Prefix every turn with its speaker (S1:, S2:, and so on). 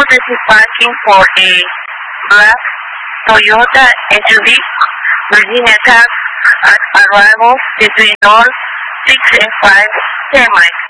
S1: this is parking for a black Toyota SUV. Virginia tax at arrival between north 6 and 5 termites.